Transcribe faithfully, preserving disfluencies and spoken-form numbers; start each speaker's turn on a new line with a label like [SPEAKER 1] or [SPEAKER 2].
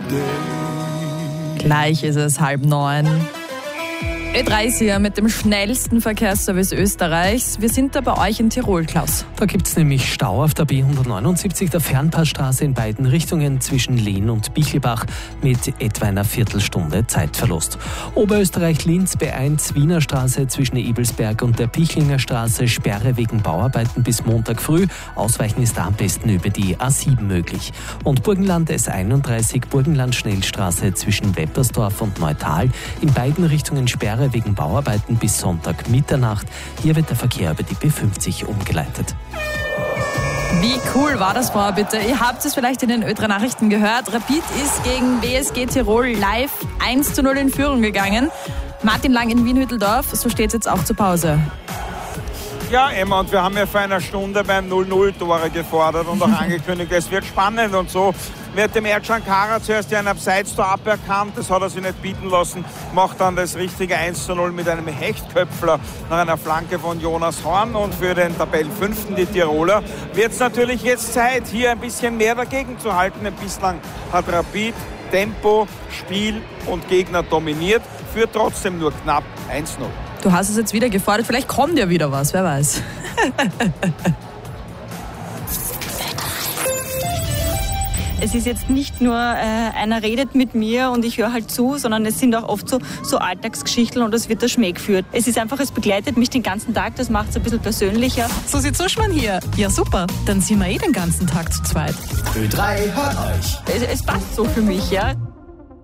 [SPEAKER 1] Gleich ist es halb neun. Ö drei ist hier mit dem schnellsten Verkehrsservice Österreichs. Wir sind da bei euch in Tirol, Klaus.
[SPEAKER 2] Da gibt es nämlich Stau auf der B hundertneunundsiebzig, der Fernpassstraße in beiden Richtungen zwischen Lehn und Bichelbach mit etwa einer Viertelstunde Zeitverlust. Oberösterreich-Linz B eins Wiener Straße zwischen Ebelsberg und der Pichlinger Straße, Sperre wegen Bauarbeiten bis Montag früh. Ausweichen ist da am besten über die A sieben möglich. Und Burgenland S einunddreißig, Burgenland-Schnellstraße zwischen Weppersdorf und Neutal. In beiden Richtungen Sperre wegen Bauarbeiten bis Sonntag Mitternacht. Hier wird der Verkehr über die B fünfzig umgeleitet.
[SPEAKER 1] Wie cool war das vorher bitte? Ihr habt es vielleicht in den Ö drei Nachrichten gehört. Rapid ist gegen W S G Tirol live eins zu null in Führung gegangen. Martin Lang in Wien-Hütteldorf, so steht es jetzt auch zur Pause.
[SPEAKER 3] Ja, Emma, und wir haben ja vor einer Stunde beim null null Tore gefordert und auch angekündigt, es wird spannend und so. Wird dem Erdschan Kara zuerst ja ein Abseits-Tor aberkannt, das hat er sich nicht bieten lassen, macht dann das richtige eins zu null mit einem Hechtköpfler nach einer Flanke von Jonas Horn, und für den Tabellenfünften, die Tiroler, wird es natürlich jetzt Zeit, hier ein bisschen mehr dagegen zu halten, denn bislang hat Rapid Tempo, Spiel und Gegner dominiert, führt trotzdem nur knapp eins null.
[SPEAKER 1] Du hast es jetzt wieder gefordert, vielleicht kommt ja wieder was, wer weiß.
[SPEAKER 4] Es ist jetzt nicht nur, äh, einer redet mit mir und ich höre halt zu, sondern es sind auch oft so, so Alltagsgeschichten und es wird der Schmäh geführt. Es ist einfach, es begleitet mich den ganzen Tag, das macht es ein bisschen persönlicher.
[SPEAKER 1] Susi Zuschmann hier. Ja super, dann sind wir eh den ganzen Tag zu zweit.
[SPEAKER 5] Ö drei hört euch.
[SPEAKER 4] Es, es passt so für mich, ja.